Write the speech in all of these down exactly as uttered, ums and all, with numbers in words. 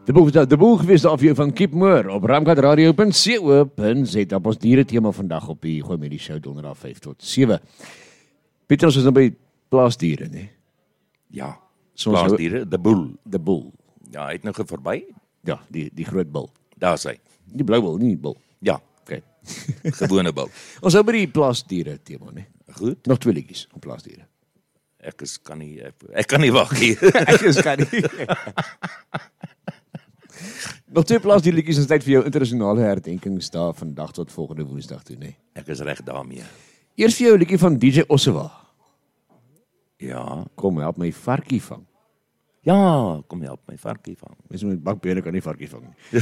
De boel, de boel gewees daar vir jou van Keep Moore op ramkat radio punt co punt za op ons diere tema vandag op die Gooi met die show donderdag vyf tot sewe. Pieter, ons is nou by plaasdiere, nee? Ja, Soms plaasdiere, de boel. De boel. Ja, hy het nou verby. Ja, die, die groot bil. Daar is hy. Die blou bil, nie die bil. Ja, Okay. gewone bil. Ons hou by die plaasdiere tema, nee? Goed, Nog twee liedjies op plaasdiere. ek is kan nie ek, ek kan nie wag hier. Ek is kan nie. Nog twee plaasdierliedjies is tyd vir jou internasionale herdenkingsdag vandag tot volgende Woensdag toe, nee. Ek is reg daarmee. Eers vir jou 'n liedjie van D J Ossewa. Ja. Kom help my varkie vang. Ja, kom help my varkie vang. Mens met bakbene kan nie varkie vang nie.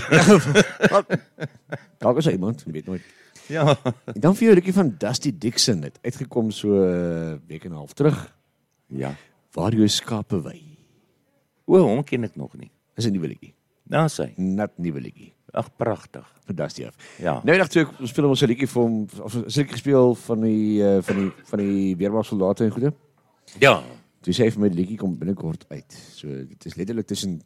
Dalk is hy iemand, jy weet nooit. Ja. En dan vir jou 'n liedjie van Dusty Dixon, het uitgekom so 'n week en 'n half terug. Ja. Waar jou skape wy. O, hom ken ek nog nie. Dis 'n nuwe liedjie. Daar is hy. Nat nuwe liedjie. Ag, pragtig. Van Dusty af. Ja. Nou dag toe ons speel ons 'n liedjie vir hom, of 'n liedjie gespeel van die uh, van die van die weermagsoldate en goede. Ja. Toe sê hy vir my die liedjie kom binnekort uit. So dit is letterlik tussen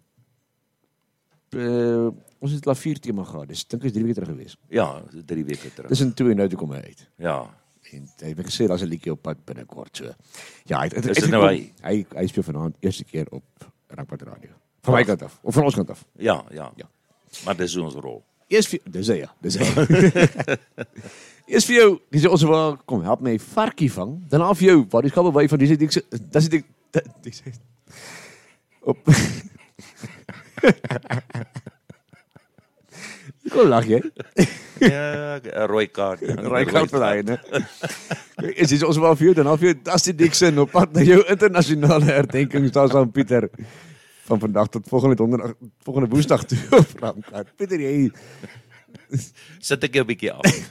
uh, ons het klavier tema gehad. Dis dink is drie weke terug gewees. Ja, drie weke terug. Tussen toe en nou toe kom hy uit. Ja. En hy het gesê daar's 'n liedjie op pad binnekort so. Ja, hy het Is dit nou hy? hy hy speel vanaand eerste keer op Ramkat Radio. Van my kant af of van ons kant af. Ja, ja. Ja. Maar dis ons rol. Eers vir dis hy ja, dis hy. Eers vir jou, dis ons wil kom help my varkie vang. Dan af jou, waar die skape wy van dis dis dis dis dis op Kom lag jy? Ja, 'n rooi kaart. 'n Rooi kaart vir daai, né? Is dit ons wel vir jou dan af jou Dusty Dixon op pad na jou internasionale herdenkingsdag aan Pieter van vandag tot volgende donderdag, volgende Woensdag toe op Ramkat. Pieter, jy Sit ek jou 'n bietjie af.